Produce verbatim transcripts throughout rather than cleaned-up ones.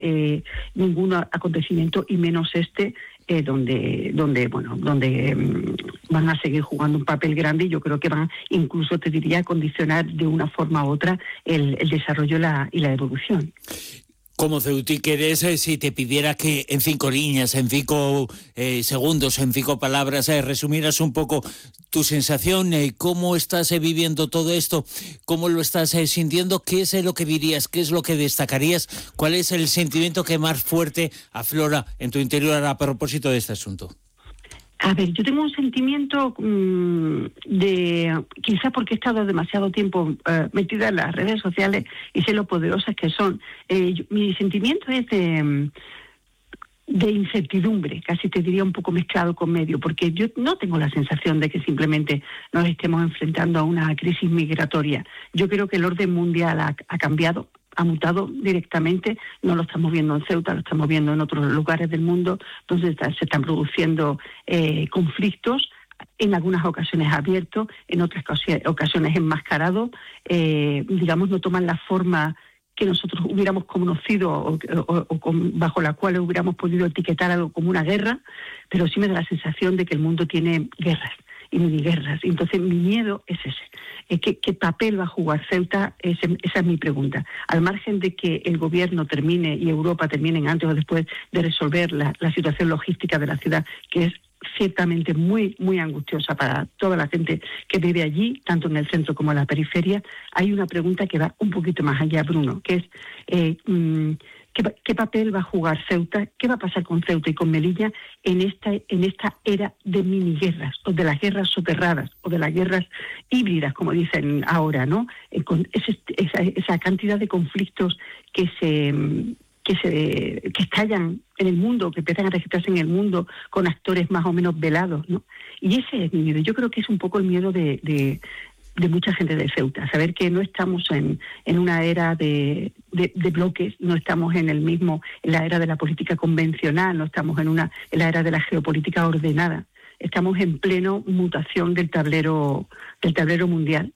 eh, ningún acontecimiento, y menos este, eh, donde, donde, bueno, donde um, van a seguir jugando un papel grande, y yo creo que van, incluso te diría, a condicionar de una forma u otra el, el desarrollo la, y la evolución. Como ceutí que eres, eh, si te pidiera que en cinco líneas, en cinco eh, segundos, en cinco palabras, eh, resumieras un poco tu sensación, eh, cómo estás eh, viviendo todo esto, cómo lo estás eh, sintiendo, ¿qué es eh, lo que dirías, qué es lo que destacarías, cuál es el sentimiento que más fuerte aflora en tu interior a propósito de este asunto? A ver, yo tengo un sentimiento mmm, de, quizás porque he estado demasiado tiempo uh, metida en las redes sociales y sé lo poderosas que son. Eh, yo, mi sentimiento es de, de incertidumbre, casi te diría un poco mezclado con medio, porque yo no tengo la sensación de que simplemente nos estemos enfrentando a una crisis migratoria. Yo creo que el orden mundial ha, ha cambiado, ha mutado directamente, no lo estamos viendo en Ceuta, lo estamos viendo en otros lugares del mundo, donde está, se están produciendo eh, conflictos, en algunas ocasiones abiertos, en otras ocasiones enmascarados, eh, digamos, no toman la forma que nosotros hubiéramos conocido o, o, o con, bajo la cual hubiéramos podido etiquetar algo como una guerra, pero sí me da la sensación de que el mundo tiene guerras y miniguerras. Entonces mi miedo es ese. ¿Qué, qué papel va a jugar Ceuta? Ese, esa es mi pregunta. Al margen de que el gobierno termine y Europa terminen antes o después de resolver la, la situación logística de la ciudad, que es ciertamente muy, muy angustiosa para toda la gente que vive allí, tanto en el centro como en la periferia, hay una pregunta que va un poquito más allá, Bruno, que es eh, mmm, ¿qué, ¿qué papel va a jugar Ceuta? ¿Qué va a pasar con Ceuta y con Melilla en esta, en esta era de miniguerras, o de las guerras soterradas, o de las guerras híbridas, como dicen ahora, ¿no? Eh, con ese, esa, esa cantidad de conflictos que se... que se que estallan en el mundo, que empiezan a registrarse en el mundo con actores más o menos velados, ¿no? Y ese es mi miedo. Yo creo que es un poco el miedo de, de, de mucha gente de Ceuta, saber que no estamos en, en una era de, de, de bloques, no estamos en el mismo, en la era de la política convencional, no estamos en una en la era de la geopolítica ordenada. Estamos en pleno mutación del tablero, del tablero mundial.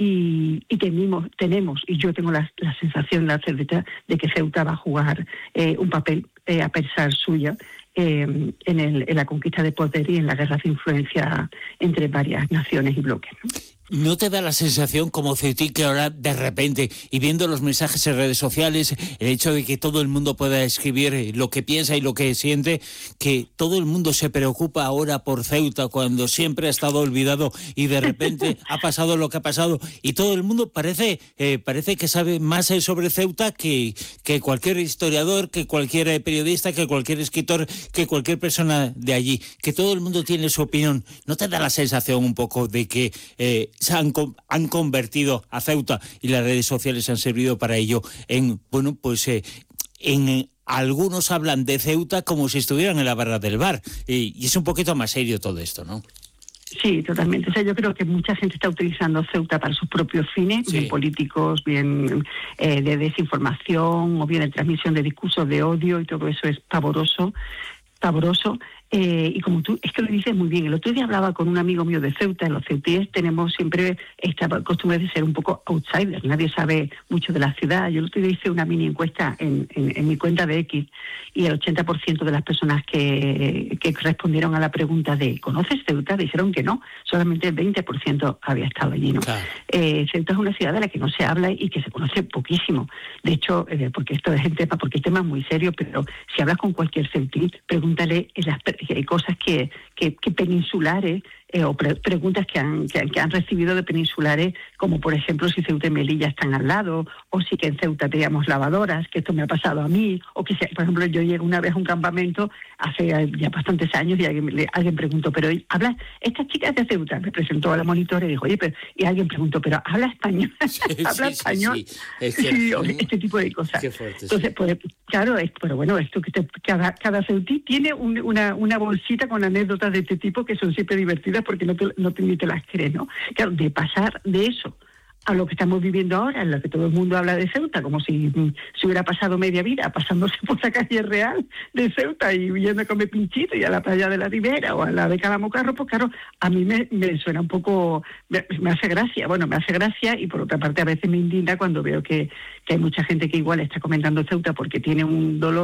Y, y tenemos, tenemos, y yo tengo la, la sensación, la certeza de que Ceuta va a jugar eh, un papel eh, a pesar suya eh, en, el, en la conquista de poder y en la guerra de influencia entre varias naciones y bloques, ¿no? ¿No te da la sensación como ceutí que ahora de repente, y viendo los mensajes en redes sociales, el hecho de que todo el mundo pueda escribir lo que piensa y lo que siente, que todo el mundo se preocupa ahora por Ceuta cuando siempre ha estado olvidado y de repente ha pasado lo que ha pasado y todo el mundo parece eh, parece que sabe más sobre Ceuta que, que cualquier historiador, que cualquier periodista, que cualquier escritor, que cualquier persona de allí, que todo el mundo tiene su opinión? ¿No te da la sensación un poco de que eh, se han, han convertido a Ceuta y las redes sociales han servido para ello en, bueno, pues eh, en eh, algunos hablan de Ceuta como si estuvieran en la barra del bar, y, y es un poquito más serio todo esto, ¿no? Sí, totalmente. O sea, yo creo que mucha gente está utilizando Ceuta para sus propios fines, sí, bien políticos, bien eh, de desinformación o bien de transmisión de discursos de odio, y todo eso es pavoroso, pavoroso. Eh, y como tú, es que lo dices muy bien. El otro día hablaba con un amigo mío de Ceuta. Los ceutíes tenemos siempre esta costumbre de ser un poco outsiders. Nadie sabe mucho de la ciudad. Yo el otro día hice una mini encuesta en, en, en mi cuenta de X, y el ochenta por ciento de las personas que, que respondieron a la pregunta de ¿conoces Ceuta? Dijeron que no. Solamente el veinte por ciento había estado allí, ¿no? Claro. Eh, Ceuta es una ciudad de la que no se habla y que se conoce poquísimo. De hecho, eh, porque esto es el tema, porque el tema es muy serio, pero si hablas con cualquier ceutí, pregúntale en las hay cosas que, que, que peninsulares eh, o pre- preguntas que han, que, que han recibido de peninsulares, como por ejemplo si Ceuta y Melilla están al lado, o si que en Ceuta teníamos lavadoras, que esto me ha pasado a mí, o que si, por ejemplo, yo llegué una vez a un campamento hace ya bastantes años y alguien, le, alguien preguntó, pero ¿habla? Esta chica es de Ceuta, me presentó a la monitora y dijo, oye, pero, y alguien preguntó, pero ¿habla español? Sí, ¿Habla sí, español? Sí, sí. Es que, sí, este tipo de cosas. Qué fuerte, Entonces, sí. pues, claro, es, pero bueno, esto que te, cada, cada ceutí tiene un, una, una bolsita con anécdotas de este tipo que son siempre divertidas porque no te, no te, ni te las crees, ¿no? Claro, de pasar de eso a lo que estamos viviendo ahora, en lo que todo el mundo habla de Ceuta, como si mm, se hubiera pasado media vida pasándose por la calle real de Ceuta y yendo a comer pinchito y a la playa de la Ribera o a la de Calamocarro, pues claro, a mí me, me suena un poco, me, me hace gracia, bueno, me hace gracia y por otra parte a veces me indigna cuando veo que, que hay mucha gente que igual está comentando Ceuta porque tiene un dolor